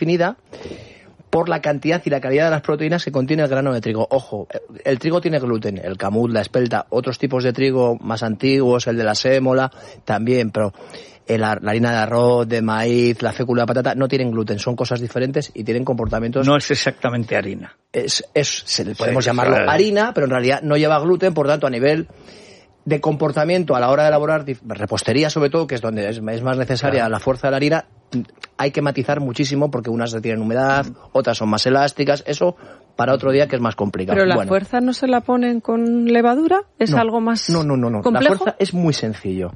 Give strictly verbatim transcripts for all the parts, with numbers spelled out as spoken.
definida por la cantidad y la calidad de las proteínas que contiene el grano de trigo. Ojo, el trigo tiene gluten, el camut, la espelta, otros tipos de trigo más antiguos, el de la sémola, también, pero la, la harina de arroz, de maíz, la fécula de patata, no tienen gluten, son cosas diferentes y tienen comportamientos... No es exactamente harina. Es, es, se le podemos sí, llamarlo claro. harina, pero en realidad no lleva gluten, por tanto, a nivel de comportamiento a la hora de elaborar repostería, sobre todo, que es donde es, es más necesaria claro. la fuerza de la harina, hay que matizar muchísimo porque unas retienen humedad, otras son más elásticas, eso para otro día que es más complicado. ¿Pero la bueno. fuerza no se la ponen con levadura? ¿Es no, algo más no, no, no, no. complejo? La fuerza es muy sencillo.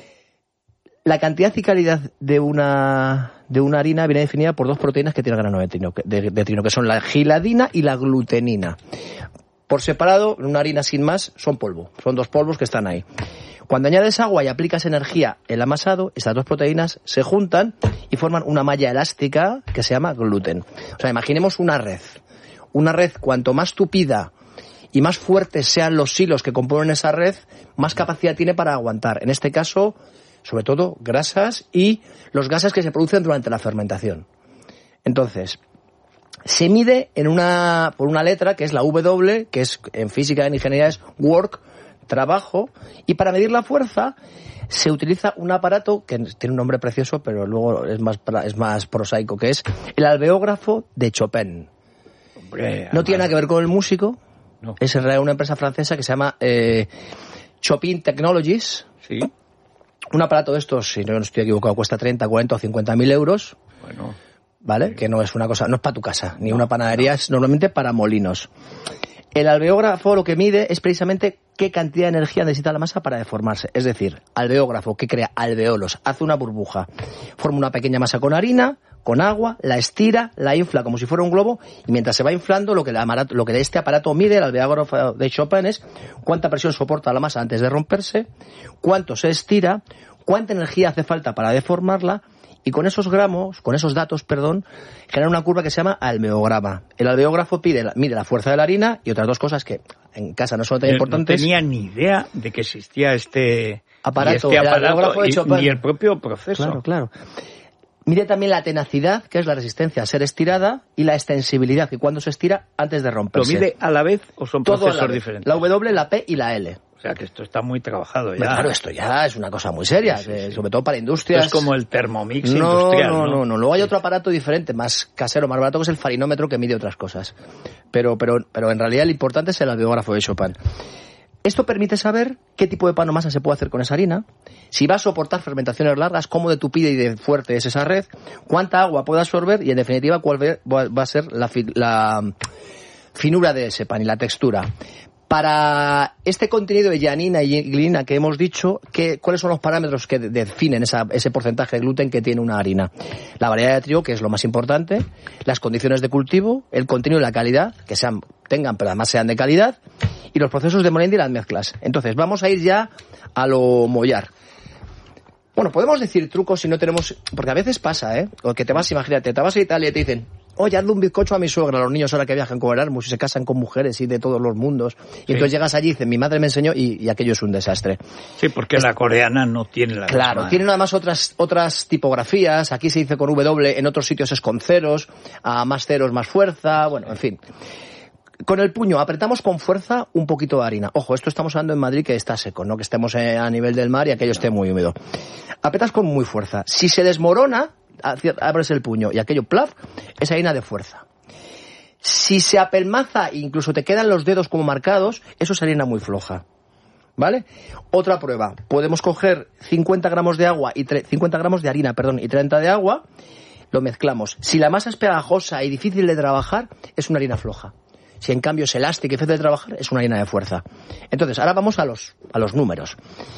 La cantidad y calidad de una de una harina viene definida por dos proteínas que tiene el grano de trino, de, de trino, que son la giladina y la glutenina. Por separado, una harina sin más, son polvo. Son dos polvos que están ahí. Cuando añades agua y aplicas energía el amasado, estas dos proteínas se juntan y forman una malla elástica que se llama gluten. O sea, imaginemos una red. Una red, cuanto más tupida y más fuertes sean los hilos que componen esa red, más capacidad tiene para aguantar. En este caso, sobre todo, grasas y los gases que se producen durante la fermentación. Entonces, se mide en una por una letra que es la W, que es en física y en ingeniería es work, trabajo, y para medir la fuerza se utiliza un aparato que tiene un nombre precioso, pero luego es más es más prosaico, que es el alveógrafo de Chopin. Hombre, no tiene nada que ver con el músico, no. Es en realidad una empresa francesa que se llama eh, Chopin Technologies. Sí. Un aparato de estos, si no estoy equivocado, cuesta treinta, cuarenta o cincuenta mil euros. Bueno. ¿Vale? Que no es una cosa, no es para tu casa, ni no, una panadería, no. Es normalmente para molinos. El alveógrafo lo que mide es precisamente qué cantidad de energía necesita la masa para deformarse. Es decir, alveógrafo que crea alveolos, hace una burbuja, forma una pequeña masa con harina, con agua, la estira, la infla como si fuera un globo, y mientras se va inflando, lo que, la, lo que este aparato mide, el alveógrafo de Chopin, es cuánta presión soporta la masa antes de romperse, cuánto se estira, cuánta energía hace falta para deformarla, y con esos gramos, con esos datos, perdón, genera una curva que se llama alveograma. El alveógrafo pide, mide la fuerza de la harina y otras dos cosas que en casa no son tan importantes. No tenía ni idea de que existía este aparato, este el aparato de y, ni el propio proceso. Claro, claro. Mide también la tenacidad, que es la resistencia a ser estirada, y la extensibilidad, que cuando se estira antes de romperse. ¿Lo mide a la vez o son Todo procesos a la diferentes? La W, la P y la L. O sea, que esto está muy trabajado ya. Claro, esto ya es una cosa muy seria, sí, sí, sí. Sobre todo para industrias. Esto es como el Thermomix no, industrial, no, ¿no? No, no, luego hay otro aparato diferente, más casero, más barato, que es el farinómetro, que mide otras cosas. Pero, pero, pero en realidad lo importante es el alveógrafo de Chopin. Esto permite saber qué tipo de pan o masa se puede hacer con esa harina, si va a soportar fermentaciones largas, cómo de tupida y de fuerte es esa red, cuánta agua puede absorber y, en definitiva, cuál va a ser la, la finura de ese pan y la textura. Para este contenido de llanina y gliadina que hemos dicho, ¿qué, ¿cuáles son los parámetros que definen esa, ese porcentaje de gluten que tiene una harina? La variedad de trigo, que es lo más importante, las condiciones de cultivo, el contenido y la calidad, que sean, tengan, pero además sean de calidad, y los procesos de molienda y las mezclas. Entonces, vamos a ir ya a lo mollar. Bueno, podemos decir trucos si no tenemos... Porque a veces pasa, ¿eh? O que te vas, imagínate, te vas a Italia y te dicen... Oye, hazle un bizcocho a mi suegra, a los niños ahora que viajan con Erasmus y se casan con mujeres y de todos los mundos. Y sí. Entonces llegas allí y dicen, mi madre me enseñó y, y aquello es un desastre. Sí, porque es, la coreana no tiene la Claro, misma... tienen además otras otras tipografías. Aquí se dice con W, en otros sitios es con ceros, a más ceros más fuerza, bueno, en fin. Con el puño apretamos con fuerza un poquito de harina. Ojo, esto estamos hablando en Madrid que está seco, no que estemos a nivel del mar y aquello esté muy húmedo. Apretas con muy fuerza. Si se desmorona, abres el puño y aquello plaf, es harina de fuerza. Si se apelmaza e incluso te quedan los dedos como marcados, eso es harina muy floja. ¿Vale? Otra prueba. Podemos coger cincuenta gramos de agua y tre- cincuenta gramos de harina, perdón, y treinta de agua, lo mezclamos. Si la masa es pegajosa y difícil de trabajar, es una harina floja. Si en cambio es elástica y fácil de trabajar, es una harina de fuerza. Entonces, ahora vamos a los, a los números.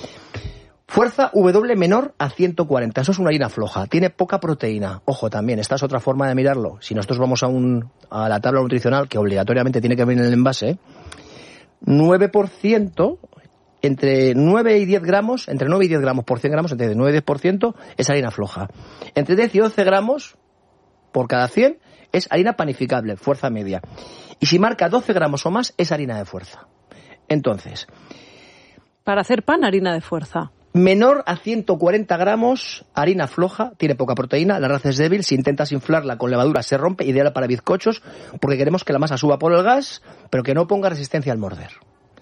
Fuerza W menor a ciento cuarenta. Eso es una harina floja. Tiene poca proteína. Ojo, también, esta es otra forma de mirarlo. Si nosotros vamos a, un, a la tabla nutricional, que obligatoriamente tiene que venir en el envase, nueve por ciento, entre nueve y diez gramos, entre nueve y diez gramos por cien gramos, entre nueve y diez por ciento es harina floja. Entre diez y once gramos por cada cien es harina panificable, fuerza media. Y si marca doce gramos o más, es harina de fuerza. Entonces... Para hacer pan, harina de fuerza. Menor a ciento cuarenta gramos, harina floja, tiene poca proteína, la raza es débil, si intentas inflarla con levadura se rompe, ideal para bizcochos, porque queremos que la masa suba por el gas, pero que no ponga resistencia al morder.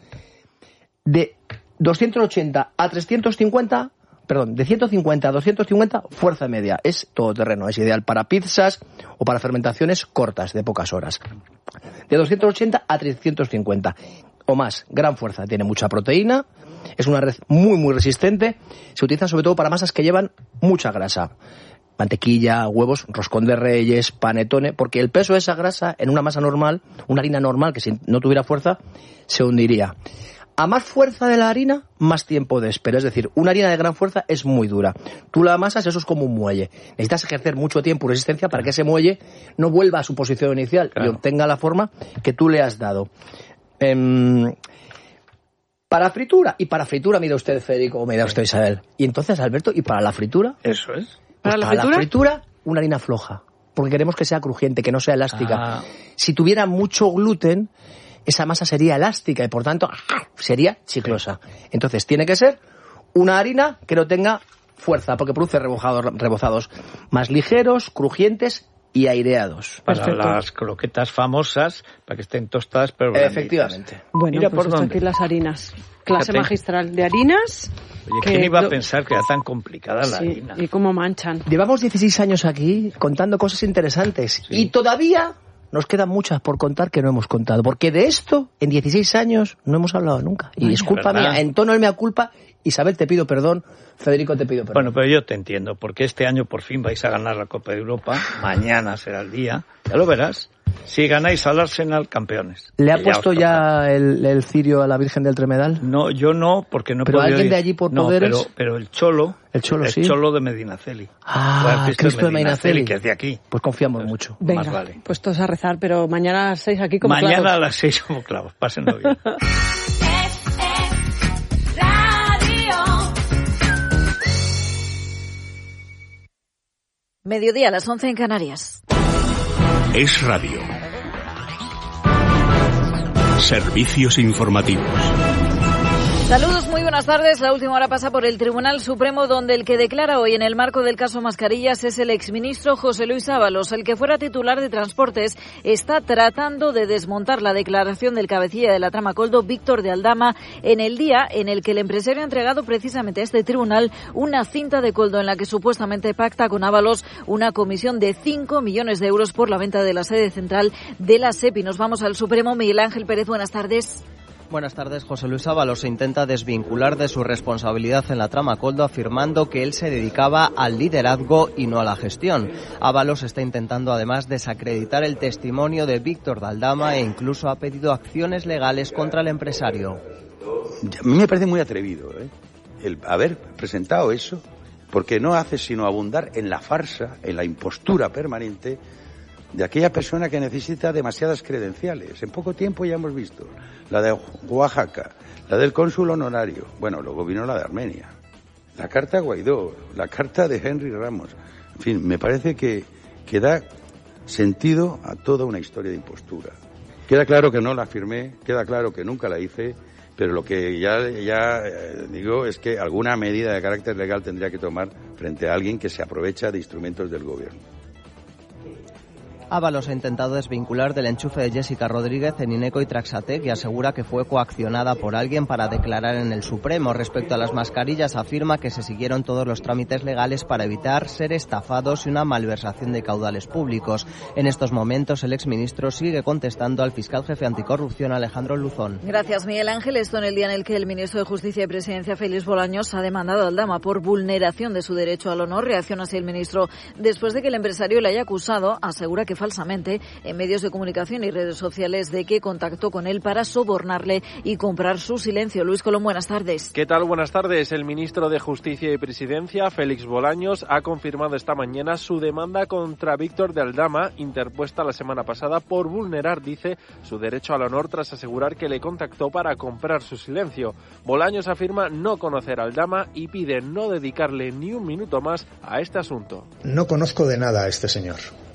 De doscientos ochenta a trescientos cincuenta, perdón, de ciento cincuenta a doscientos cincuenta, fuerza media, es todoterreno, es ideal para pizzas o para fermentaciones cortas, de pocas horas. De doscientos ochenta a trescientos cincuenta o más, gran fuerza, tiene mucha proteína, es una red muy muy resistente, se utiliza sobre todo para masas que llevan mucha grasa, mantequilla, huevos, roscón de reyes, panetone, porque el peso de esa grasa en una masa normal, una harina normal que si no tuviera fuerza, se hundiría. A más fuerza de la harina, más tiempo de espera. Es decir, una harina de gran fuerza es muy dura. Tú la amasas, eso es como un muelle. Necesitas ejercer mucho tiempo y resistencia para que ese muelle no vuelva a su posición inicial, claro, y obtenga la forma que tú le has dado. Eh, para fritura, y para fritura mira usted, Federico, o mira usted, Isabel. Y entonces, Alberto, ¿y para la fritura? Eso es. Pues ¿Para, la, para fritura? la fritura, una harina floja. Porque queremos que sea crujiente, que no sea elástica. Ah. Si tuviera mucho gluten, esa masa sería elástica y por tanto sería chiclosa. Entonces tiene que ser una harina que no tenga fuerza, porque produce rebozados, rebozados más ligeros, crujientes y aireados. Para Perfecto. las croquetas famosas, para que estén tostadas, pero Efectivamente. Bueno, Mira pues por hasta dónde. aquí las harinas. Clase Fíjate. magistral de harinas. Oye, que ¿quién iba lo- a pensar que era tan complicada la Sí, harina? y cómo manchan. Llevamos dieciséis años aquí contando cosas interesantes Sí. y todavía nos quedan muchas por contar que no hemos contado, porque de esto en dieciséis años no hemos hablado nunca. Y Ay, es culpa ¿verdad? mía, en tono de mea culpa. Isabel, te pido perdón. Federico, te pido perdón. Bueno, pero yo te entiendo, porque este año por fin vais a ganar la Copa de Europa, mañana será el día, ya lo verás. Si ganáis al Arsenal, campeones. ¿Le ha Que puesto os toca. ya el, el cirio a la Virgen del Tremedal? No, yo no, porque no he ¿Pero podido alguien ir. de allí por no, poderes? Pero, pero el Cholo, El Cholo, el sí. Cholo de Medinaceli. Ah, Fue artista Cristo de Medinaceli. que es de aquí. Pues confiamos mucho. Venga, Más vale. pues todos a rezar, pero mañana a las seis aquí como Mañana clavos. a las seis como clavos, pásenlo bien. Mediodía a las once en Canarias. Es Radio. Servicios informativos. Saludos, muy buenas tardes. La última hora pasa por el Tribunal Supremo, donde el que declara hoy en el marco del caso Mascarillas es el exministro José Luis Ábalos. El que fuera titular de Transportes está tratando de desmontar la declaración del cabecilla de la trama Coldo, Víctor de Aldama, en el día en el que el empresario ha entregado precisamente a este tribunal una cinta de Coldo en la que supuestamente pacta con Ábalos una comisión de cinco millones de euros por la venta de la sede central de la SEPI. Nos vamos al Supremo. Miguel Ángel Pérez, buenas tardes. Buenas tardes. José Luis Ábalos se intenta desvincular de su responsabilidad en la trama Coldo, afirmando que él se dedicaba al liderazgo y no a la gestión. Ábalos está intentando además desacreditar el testimonio de Víctor de Aldama e incluso ha pedido acciones legales contra el empresario. A mí me parece muy atrevido, ¿eh? El haber presentado eso, porque no hace sino abundar en la farsa, en la impostura permanente de aquella persona que necesita demasiadas credenciales. En poco tiempo ya hemos visto la de Oaxaca, la del cónsul honorario, bueno, luego vino la de Armenia, la carta a Guaidó, la carta de Henry Ramos. En fin, me parece que, que da sentido a toda una historia de impostura. Queda claro que no la firmé, queda claro que nunca la hice, pero lo que ya, ya eh, digo es que alguna medida de carácter legal tendría que tomar frente a alguien que se aprovecha de instrumentos del gobierno. Ábalos ha intentado desvincular del enchufe de Jessica Rodríguez en Ineco y Traxatec y asegura que fue coaccionada por alguien para declarar en el Supremo. Respecto a las mascarillas, afirma que se siguieron todos los trámites legales para evitar ser estafados y una malversación de caudales públicos. En estos momentos, el exministro sigue contestando al fiscal jefe anticorrupción Alejandro Luzón. Gracias, Miguel Ángel. Esto en el día en el que el ministro de Justicia y Presidencia, Félix Bolaños, ha demandado a Aldama por vulneración de su derecho al honor. Reacciona así el ministro después de que el empresario le haya acusado, asegura que falsamente en medios de comunicación y redes sociales de que contactó con él para sobornarle y comprar su silencio. Luis Colón, buenas tardes. ¿Qué tal? Buenas tardes. El ministro de Justicia y Presidencia, Félix Bolaños, ha confirmado esta mañana su demanda contra Víctor de Aldama, interpuesta la semana pasada por vulnerar, dice, su derecho al honor tras asegurar que le contactó para comprar su silencio. Bolaños afirma no conocer a Aldama y pide no dedicarle ni un minuto más a este asunto. No conozco de nada a este señor.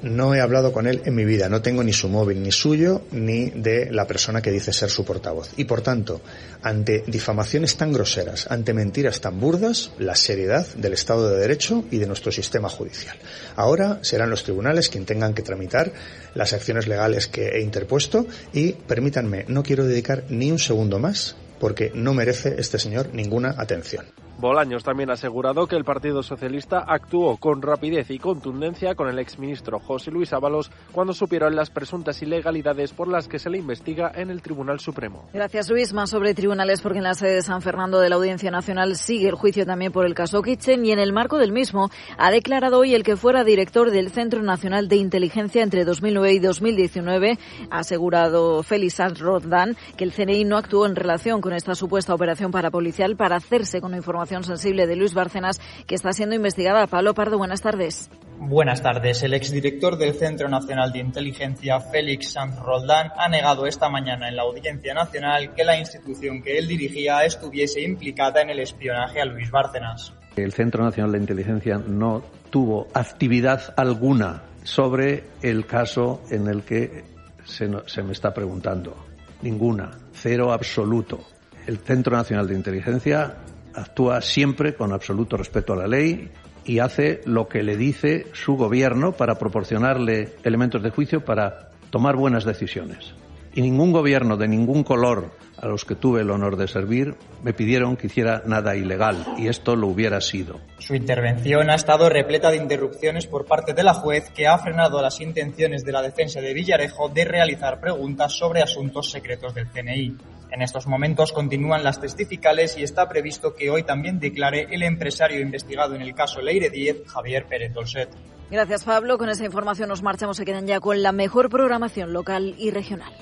No he hablado con él en mi vida, no tengo ni su móvil, ni suyo, ni de la persona que dice ser su portavoz. Y por tanto, ante difamaciones tan groseras, ante mentiras tan burdas, la seriedad del Estado de Derecho y de nuestro sistema judicial. Ahora serán los tribunales quienes tengan que tramitar las acciones legales que he interpuesto y, permítanme, no quiero dedicar ni un segundo más porque no merece este señor ninguna atención. Bolaños también ha asegurado que el Partido Socialista actuó con rapidez y contundencia con el exministro José Luis Ábalos cuando supieron las presuntas ilegalidades por las que se le investiga en el Tribunal Supremo. Gracias, Luis. Más sobre tribunales, porque en la sede de San Fernando de la Audiencia Nacional sigue el juicio también por el caso Kitchen, y en el marco del mismo ha declarado hoy el que fuera director del Centro Nacional de Inteligencia entre dos mil nueve y dos mil diecinueve. Ha asegurado Félix Sanz Roldán que el C N I no actuó en relación con esta supuesta operación parapolicial para hacerse con información sensible de Luis Bárcenas, que está siendo investigada. Pablo Pardo, buenas tardes. Buenas tardes. El exdirector del Centro Nacional de Inteligencia, Félix Sanz Roldán, ha negado esta mañana en la Audiencia Nacional que la institución que él dirigía estuviese implicada en el espionaje a Luis Bárcenas. El Centro Nacional de Inteligencia no tuvo actividad alguna sobre el caso en el que se, no, se me está preguntando. Ninguna. Cero absoluto. El Centro Nacional de Inteligencia actúa siempre con absoluto respeto a la ley y hace lo que le dice su gobierno para proporcionarle elementos de juicio para tomar buenas decisiones. Y ningún gobierno de ningún color a los que tuve el honor de servir me pidieron que hiciera nada ilegal, y esto lo hubiera sido. Su intervención ha estado repleta de interrupciones por parte de la juez, que ha frenado las intenciones de la defensa de Villarejo de realizar preguntas sobre asuntos secretos del C N I. En estos momentos continúan las testificales y está previsto que hoy también declare el empresario investigado en el caso Leire diez, Javier Pérez Dolcet. Gracias, Pablo. Con esa información nos marchamos. Se quedan ya con la mejor programación local y regional.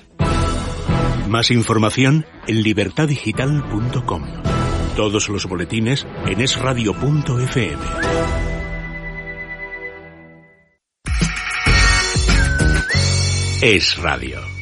Más información en libertad digital punto com. Todos los boletines en es radio punto efe eme. Es Radio.